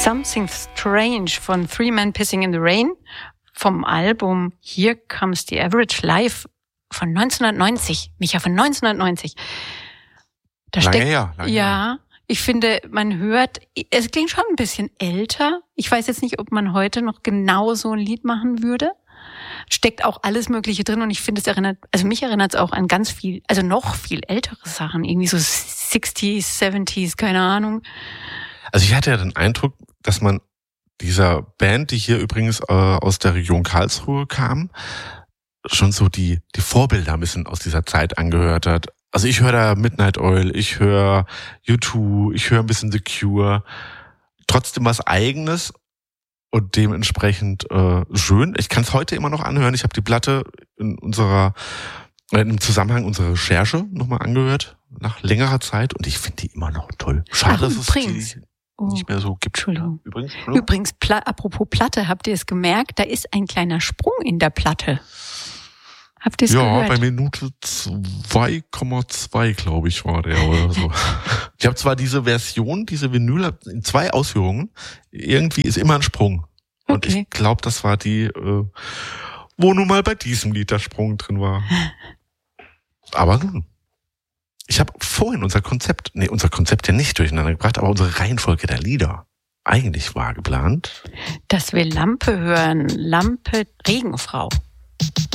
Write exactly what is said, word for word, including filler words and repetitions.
Something Strange von Three Men Pissing in the Rain vom Album Here Comes the Average Live von neunzehnhundertneunzig. Micha, von neunzehnhundertneunzig. Da lange steckt, her. Lange ja, her. Ich finde, man hört, es klingt schon ein bisschen älter. Ich weiß jetzt nicht, ob man heute noch genau so ein Lied machen würde. Steckt auch alles Mögliche drin und ich finde, es erinnert, also mich erinnert es auch an ganz viel, also noch viel ältere Sachen, irgendwie so sixties, seventies, keine Ahnung. Also ich hatte ja den Eindruck, dass man dieser Band, die hier übrigens äh, aus der Region Karlsruhe kam, schon so die die Vorbilder ein bisschen aus dieser Zeit angehört hat. Also ich höre da Midnight Oil, ich höre U zwei, ich höre ein bisschen The Cure. Trotzdem was Eigenes und dementsprechend äh, schön. Ich kann es heute immer noch anhören. Ich habe die Platte in unserer äh, im Zusammenhang unserer Recherche nochmal angehört, nach längerer Zeit. Und ich finde die immer noch toll. Schade, Ach, dass es übrigens. die nicht mehr so gibt. Entschuldigung. Ja, übrigens, Übrigens, Pla- apropos Platte, habt ihr es gemerkt? Da ist ein kleiner Sprung in der Platte. Habt ihr es ja, gehört? bei Minute zwei Komma zwei, glaube ich, war der oder so. Ich habe zwar diese Version, diese Vinyl in zwei Ausführungen. Irgendwie ist immer ein Sprung. Und Okay. ich glaube, das war die, äh, wo nun mal bei diesem Lied der Sprung drin war. Aber nun. Ich habe vorhin unser Konzept, nee, unser Konzept ja nicht durcheinander gebracht, aber unsere Reihenfolge der Lieder. Eigentlich war geplant, Dass wir Lampe hören. Lampe, Regenfrau.